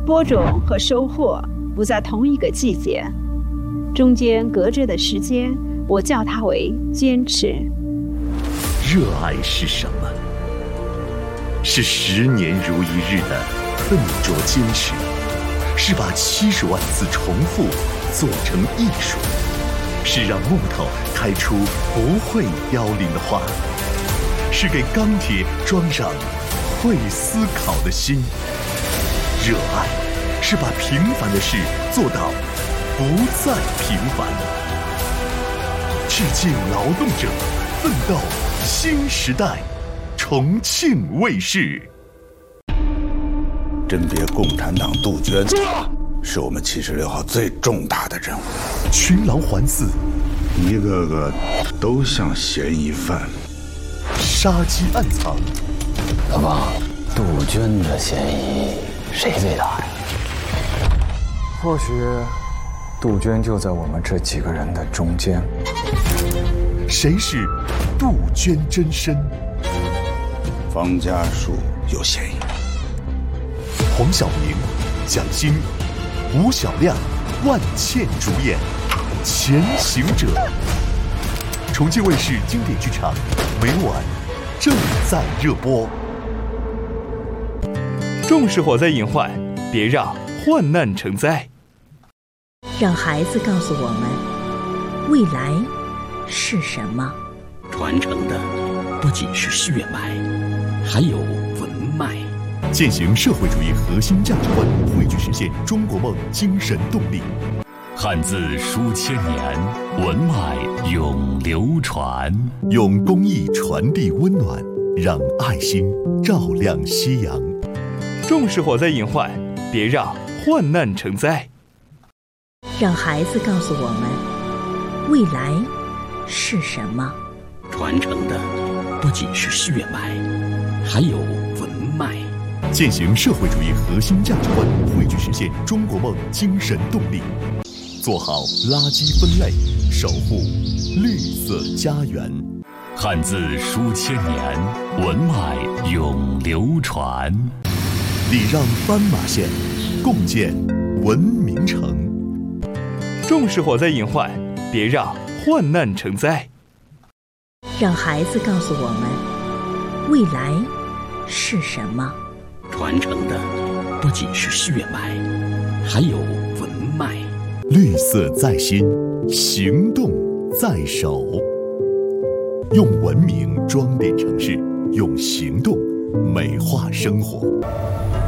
播种和收获不在同一个季节，中间隔着的时间，我叫它为坚持。 热爱是什么？是10年如一日的笨拙坚持，是把70万次重复做成艺术，是让木头开出不会凋零的花，是给钢铁装上会思考的心。热爱是把平凡的事做到不再平凡。致敬劳动者，奋斗新时代。重庆卫视。 甄别共产党杜鹃，是我们76号最重大的任务。 群狼环伺， 一个个都像嫌疑犯。 杀机暗藏。 老王，杜鹃的嫌疑谁最大呀？ 或许杜鹃就在我们这几个人的中间。 谁是杜鹃真身？ 方家树有嫌疑。 黄晓明、蒋欣、吴晓亮、万茜主演《前行者》。重庆卫视经典剧场每晚正在热播。 重视火灾隐患，别让患难成灾。 让孩子告诉我们，未来是什么？ 传承的不仅是血脉，还有文脉。 践行社会主义核心价值观，汇聚实现中国梦精神动力。 汉字书千年，文脉永流传。 用公益传递温暖，让爱心照亮夕阳。 重视火灾隐患，别让患难成灾。 让孩子告诉我们，未来是什么？ 传承的不仅是血脉，还有文脉。 践行社会主义核心价值观，汇聚实现中国梦精神动力。做好垃圾分类，守护绿色家园。 汉字书千年，文脉永流传。 礼让斑马线，共建文明城。 重视火灾隐患，别让患难成灾。 让孩子告诉我们，未来是什么？ 传承的不仅是血脉，还有文脉。 绿色在心，行动在手。用文明装点城市，用行动美化生活。